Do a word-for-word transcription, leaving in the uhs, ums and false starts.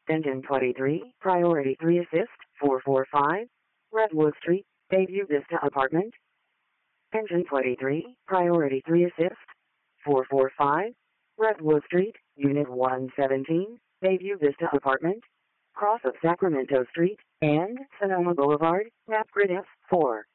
Engine twenty-three, Priority three Assist, four four five, Redwood Street, Bayview Vista Apartment. Engine twenty-three, Priority three Assist, four four five, Redwood Street, Unit one seventeen, Bayview Vista Apartment. Cross of Sacramento Street and Sonoma Boulevard, map grid F four.